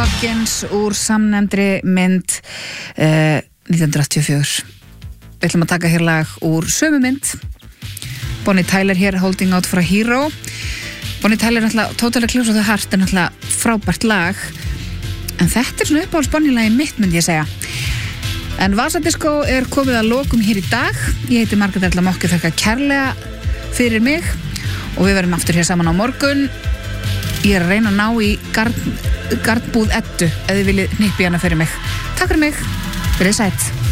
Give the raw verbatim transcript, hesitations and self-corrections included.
Loggins úr samnefndri mynd uh, nítján hundruð áttatíu og fjögur. Við ætlum að taka hér lag úr sömu mynd. Bonnie Tyler hér, Holding Out for a Hero. Bonnie Tyler er náttúrulega Totally Close to the Heart, er náttúrulega frábært lag, en þetta er svona uppáhalds Bonnie-lagi mitt, myndi ég segja. En Vasadisco er komið að lokum hér í dag. Ég heiti Margrét Erla Mokki, þakka kærlega fyrir mig og við verðum aftur hér saman á morgun. Ég er að reyna að ná í gard, gardbúð Eddu ef þið viljið hnippa í hana fyrir mig. Takk fyrir mig, verið sætt.